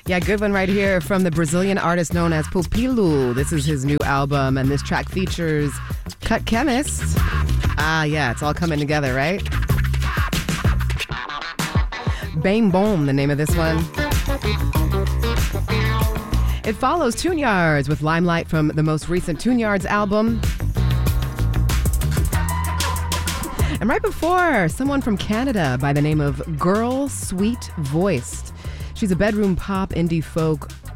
Yeah, good one right here from the Brazilian artist known as Pupilo. This is his new album, and this track features Cut Chemist. Ah, yeah, it's all coming together, right? Bang Boom, the name of this one. It follows Tune Yards with Limelight from the most recent Tune Yards album. And right before, someone from Canada by the name of Girl Sweet Voiced. She's a bedroom pop indie folk